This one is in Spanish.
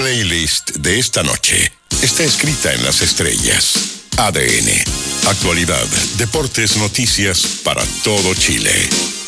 playlist de esta noche está escrita en las estrellas. ADN. Actualidad, deportes, noticias para todo Chile.